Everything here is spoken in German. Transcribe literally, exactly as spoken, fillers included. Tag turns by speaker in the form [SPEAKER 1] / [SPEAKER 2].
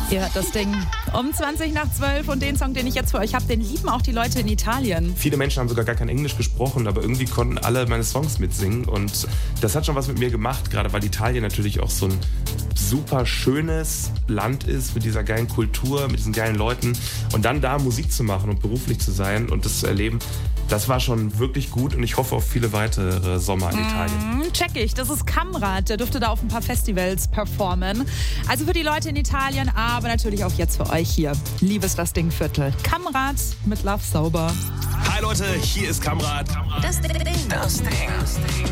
[SPEAKER 1] Ihr hört das Ding um zwanzig nach zwölf und den Song, den ich jetzt für euch habe, den lieben auch die Leute in Italien.
[SPEAKER 2] Viele Menschen haben sogar gar kein Englisch gesprochen, aber irgendwie konnten alle meine Songs mitsingen und das hat schon was mit mir gemacht, gerade weil Italien natürlich auch so ein super schönes Land ist mit dieser geilen Kultur, mit diesen geilen Leuten und dann da Musik zu machen und beruflich zu sein und das zu erleben, das war schon wirklich gut und ich hoffe auf viele weitere Sommer in Italien.
[SPEAKER 1] Mm, check ich, das ist Kamrat, der dürfte da auf ein paar Festivals performen. Also für die Leute in Italien, aber natürlich auch jetzt für euch hier. Liebes das Ding Viertel. Kamrat mit Love Sauber.
[SPEAKER 3] Hi Leute, hier ist Kamrat.
[SPEAKER 4] Das Ding.
[SPEAKER 3] Das Ding.